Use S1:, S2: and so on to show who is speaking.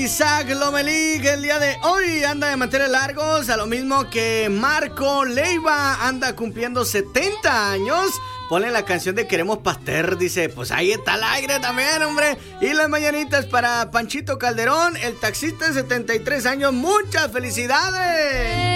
S1: Isaac Lomelí, que el día de hoy anda de mantener largos, a lo mismo que Marco Leiva anda cumpliendo 70 años. Ponle la canción de Queremos Pastel, dice, pues ahí está al aire también, hombre. Y las mañanitas para Panchito Calderón, el taxista de 73 años, muchas felicidades.